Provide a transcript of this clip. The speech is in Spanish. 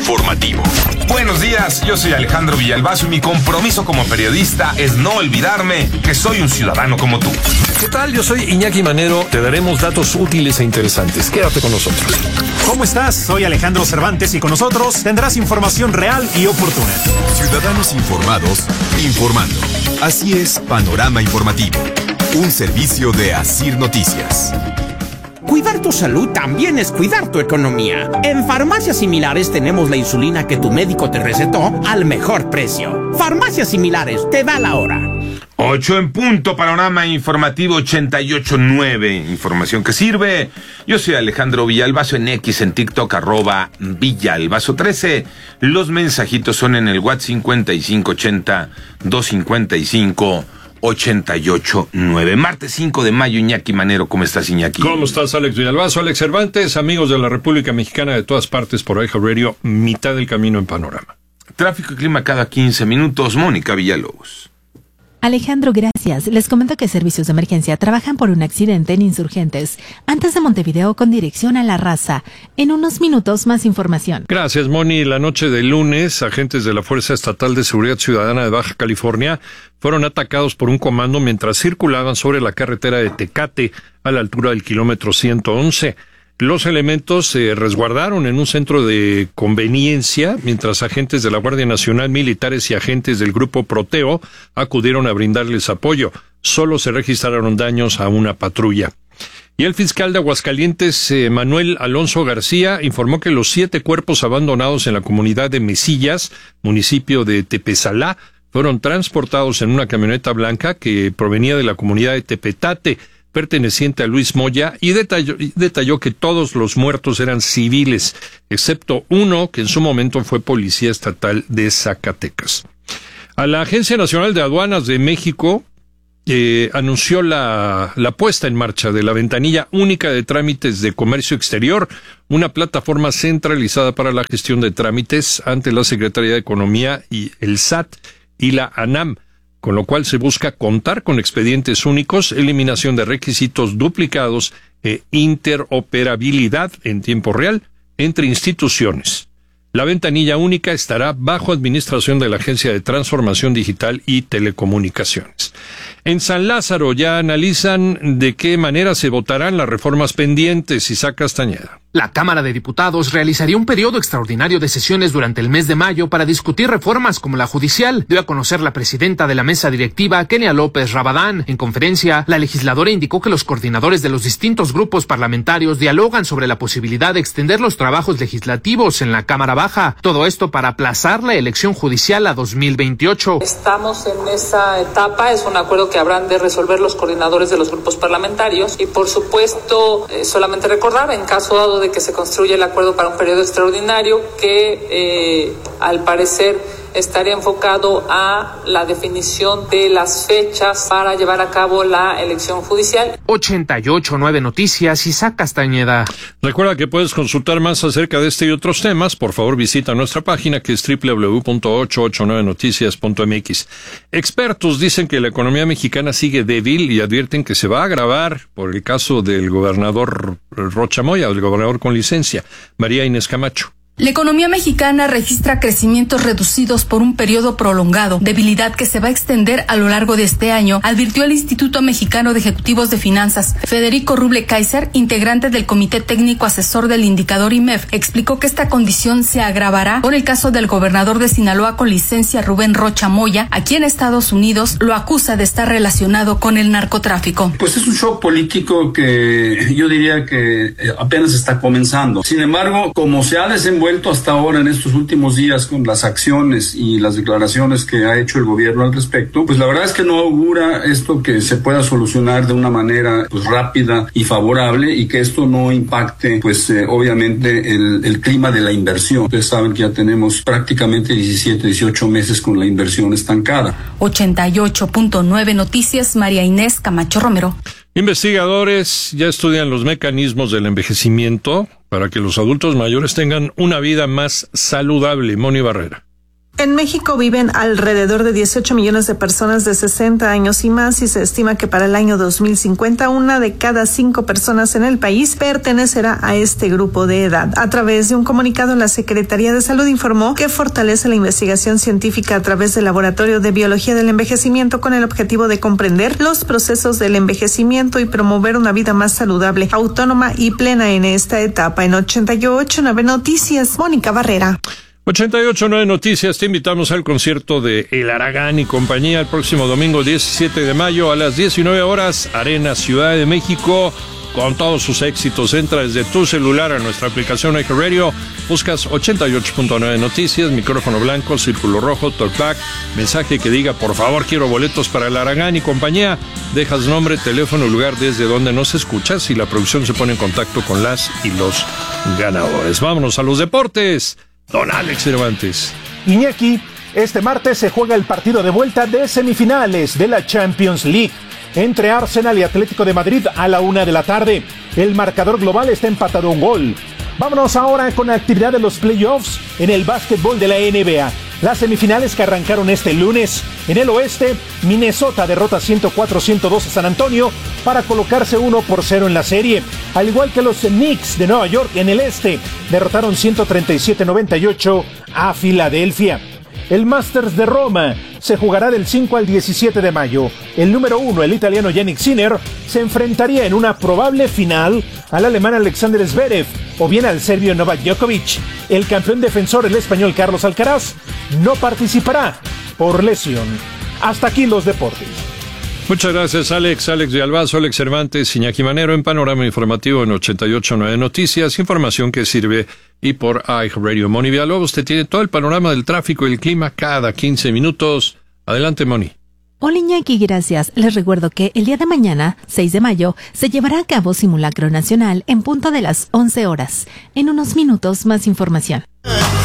informativo. Buenos días, yo soy Alejandro Villalbazo y mi compromiso como periodista es no olvidarme que soy un ciudadano como tú. ¿Qué tal? Yo soy Iñaki Manero. Te daremos datos útiles e interesantes. Quédate con nosotros. ¿Cómo estás? Soy Alejandro Cervantes y con nosotros tendrás información real y oportuna. Ciudadanos informados, informando. Así es, Panorama Informativo. Un servicio de Asir Noticias. Cuidar tu salud también es cuidar tu economía. En Farmacias Similares tenemos la insulina que tu médico te recetó al mejor precio. Farmacias Similares, te da la hora. 8 en punto, Panorama Informativo 88.9. Información que sirve. Yo soy Alejandro Villalbazo en X, en TikTok, @Villalbazo13. Los mensajitos son en el WhatsApp 5580-255-88.9. Martes 5 de mayo, Iñaki Manero. ¿Cómo estás, Iñaki? ¿Cómo estás, Alex Villalbazo? Alex Cervantes, amigos de la República Mexicana de todas partes por iHeart Radio, mitad del camino en Panorama. Tráfico y clima cada 15 minutos. Mónica Villalobos. Alejandro, gracias. Les comento que servicios de emergencia trabajan por un accidente en Insurgentes, antes de Montevideo con dirección a La Raza. En unos minutos, más información. Gracias, Moni. La noche del lunes, agentes de la Fuerza Estatal de Seguridad Ciudadana de Baja California fueron atacados por un comando mientras circulaban sobre la carretera de Tecate, a la altura del kilómetro 111. Los elementos se resguardaron en un centro de conveniencia, mientras agentes de la Guardia Nacional, militares y agentes del Grupo Proteo acudieron a brindarles apoyo. Solo se registraron daños a una patrulla. Y el fiscal de Aguascalientes, Manuel Alonso García, informó que los 7 cuerpos abandonados en la comunidad de Mesillas, municipio de Tepesalá, fueron transportados en una camioneta blanca que provenía de la comunidad de Tepetate, perteneciente a Luis Moya, y detalló que todos los muertos eran civiles, excepto uno que en su momento fue policía estatal de Zacatecas. A la Agencia Nacional de Aduanas de México anunció la puesta en marcha de la ventanilla única de trámites de comercio exterior, una plataforma centralizada para la gestión de trámites ante la Secretaría de Economía y el SAT y la ANAM, con lo cual se busca contar con expedientes únicos, eliminación de requisitos duplicados e interoperabilidad en tiempo real entre instituciones. La ventanilla única estará bajo administración de la Agencia de Transformación Digital y Telecomunicaciones. En San Lázaro ya analizan de qué manera se votarán las reformas pendientes. Isaac Castañeda. La Cámara de Diputados realizaría un periodo extraordinario de sesiones durante el mes de mayo para discutir reformas como la judicial, dio a conocer la presidenta de la mesa directiva, Kenia López Rabadán. En conferencia, la legisladora indicó que los coordinadores de los distintos grupos parlamentarios dialogan sobre la posibilidad de extender los trabajos legislativos en la Cámara Baja. Todo esto para aplazar la elección judicial a 2028. Estamos en esa etapa, es un acuerdo que habrán de resolver los coordinadores de los grupos parlamentarios y, por supuesto, solamente recordar, en caso dado de que se construya el acuerdo para un periodo extraordinario que al parecer estaría enfocado a la definición de las fechas para llevar a cabo la elección judicial. 88.9 Noticias, Isaac Castañeda. Recuerda que puedes consultar más acerca de este y otros temas. Por favor, visita nuestra página que es www.889noticias.mx. Expertos dicen que la economía mexicana sigue débil y advierten que se va a agravar por el caso del gobernador Rocha Moya, el gobernador con licencia. María Inés Camacho. La economía mexicana registra crecimientos reducidos por un periodo prolongado, debilidad que se va a extender a lo largo de este año, advirtió el Instituto Mexicano de Ejecutivos de Finanzas. Federico Ruble Kaiser, integrante del Comité Técnico Asesor del Indicador IMEF, explicó que esta condición se agravará con el caso del gobernador de Sinaloa con licencia, Rubén Rocha Moya, a quien Estados Unidos lo acusa de estar relacionado con el narcotráfico. Pues es un shock político que yo diría que apenas está comenzando. Sin embargo, como se ha desenvuelto hasta ahora en estos últimos días con las acciones y las declaraciones que ha hecho el gobierno al respecto, pues la verdad es que no augura esto que se pueda solucionar de una manera pues rápida y favorable y que esto no impacte pues obviamente el clima de la inversión. Ustedes saben que ya tenemos prácticamente 18 meses con la inversión estancada. 88.9 Noticias, María Inés Camacho Romero. Investigadores ya estudian los mecanismos del envejecimiento para que los adultos mayores tengan una vida más saludable. Moni Barrera. En México viven alrededor de 18 millones de personas de 60 años y más, y se estima que para el año 2050 una de cada 5 personas en el país pertenecerá a este grupo de edad. A través de un comunicado, la Secretaría de Salud informó que fortalece la investigación científica a través del Laboratorio de Biología del Envejecimiento con el objetivo de comprender los procesos del envejecimiento y promover una vida más saludable, autónoma y plena en esta etapa. En 88.9 Noticias, Mónica Barrera. 88.9 Noticias, te invitamos al concierto de El Aragán y compañía el próximo domingo 17 de mayo a las 19 horas, Arena Ciudad de México, con todos sus éxitos. Entra desde tu celular a nuestra aplicación iHeartRadio, buscas 88.9 Noticias, micrófono blanco, círculo rojo, talkback, mensaje que diga por favor quiero boletos para El Aragán y compañía, dejas nombre, teléfono, lugar desde donde nos escuchas y la producción se pone en contacto con las y los ganadores. Vámonos a los deportes. Don Alex Cervantes. Iñaki, este martes se juega el partido de vuelta de semifinales de la Champions League entre Arsenal y Atlético de Madrid a la 1:00 p.m. El marcador global está empatado a 1 gol. Vámonos ahora con la actividad de los playoffs en el básquetbol de la NBA. Las semifinales que arrancaron este lunes. En el oeste, Minnesota derrota 104-102 a San Antonio para colocarse 1-0 en la serie. Al igual que los Knicks de Nueva York en el este, derrotaron 137-98 a Filadelfia. El Masters de Roma se jugará del 5 al 17 de mayo. El número 1, el italiano Jannik Sinner, se enfrentaría en una probable final al alemán Alexander Zverev o bien al serbio Novak Djokovic. El campeón defensor, el español Carlos Alcaraz, no participará por lesión. Hasta aquí los deportes. Muchas gracias, Alex Villalbazo, Alex Cervantes, Iñaki Manero en Panorama Informativo en 88.9 Noticias, información que sirve y por iHeartRadio. Moni Villalobos te tiene todo el panorama del tráfico y el clima cada 15 minutos. Adelante, Moni. Hola Iñaki, gracias. Les recuerdo que el día de mañana, 6 de mayo, se llevará a cabo simulacro nacional en punto de las 11 horas. En unos minutos, más información.